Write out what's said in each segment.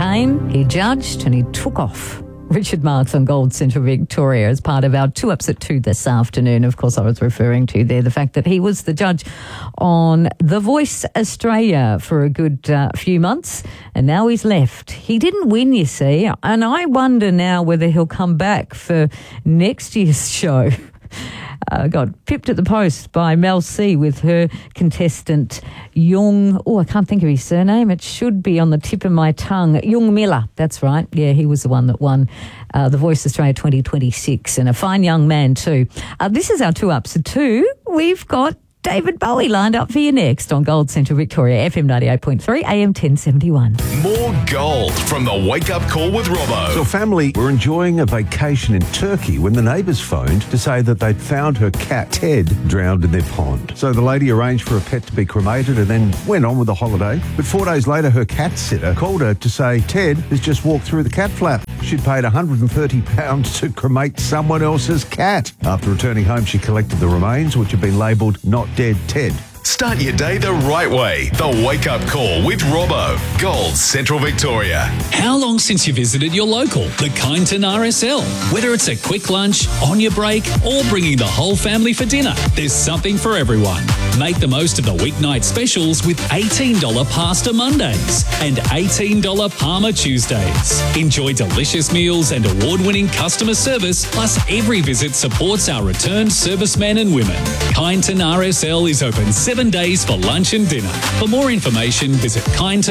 came, he judged and he took off. Richard Marks on Gold Central Victoria as part of our 2 Ups at 2 this afternoon. Of course, I was referring to there the fact that he was the judge on The Voice Australia for a good few months, and now he's left. He didn't win, you see, and I wonder now whether he'll come back for next year's show. Got pipped at the post by Mel C with her contestant Young. Oh, I can't think of his surname. It should be on the tip of my tongue. Young Miller. That's right. Yeah, he was the one that won The Voice Australia 2026, and a fine young man too. This is our 2 Ups at 2. We've got David Bowie lined up for you next on Gold Central Victoria, FM 98.3, AM 1071. More gold from the Wake Up Call with Robbo. So a family were enjoying a vacation in Turkey when the neighbours phoned to say that they'd found her cat, Ted, drowned in their pond. So the lady arranged for her pet to be cremated and then went on with the holiday. But 4 days later, her cat sitter called her to say Ted has just walked through the cat flap. She'd paid £130 to cremate someone else's cat. After returning home, she collected the remains, which had been labelled Not Dead Ted. Start your day the right way. The Wake Up Call with Robbo. Gold Central Victoria. How long since you visited your local, the Kyneton RSL? Whether it's a quick lunch, on your break, or bringing the whole family for dinner, there's something for everyone. Make the most of the weeknight specials with $18 Pasta Mondays and $18 Parma Tuesdays. Enjoy delicious meals and award-winning customer service, plus every visit supports our returned servicemen and women. Kyneton RSL is open 7 days for lunch and dinner. For more information, visit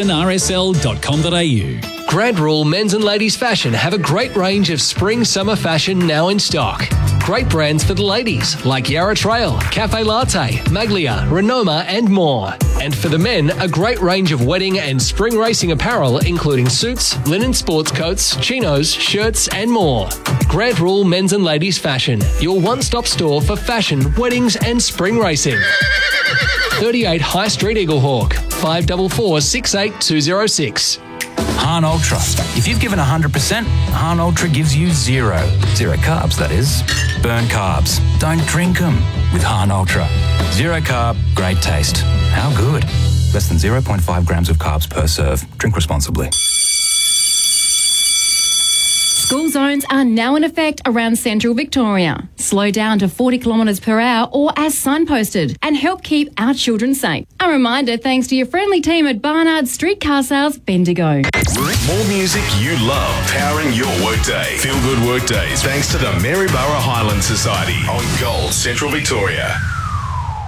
kynetonrsl.com.au. Grant Rule Men's and Ladies Fashion have a great range of spring-summer fashion now in stock. Great brands for the ladies like Yarra Trail, Cafe Latte, Maglia, Renoma and more. And for the men, a great range of wedding and spring racing apparel including suits, linen sports coats, chinos, shirts and more. Grant Rule Men's and Ladies Fashion, your one-stop store for fashion, weddings and spring racing. 38 High Street Eaglehawk, 544 68206. Hahn Ultra. If you've given 100%, Hahn Ultra gives you zero. Zero carbs, that is. Burn carbs. Don't drink them with Hahn Ultra. Zero carb, great taste. How good? Less than 0.5 grams of carbs per serve. Drink responsibly. School zones are now in effect around Central Victoria. Slow down to 40 kilometres per hour or as signposted and help keep our children safe. A reminder thanks to your friendly team at Barnard Streetcar Sales, Bendigo. More music you love, powering your workday. Feel good workdays thanks to the Maryborough Highland Society on Gold Central Victoria.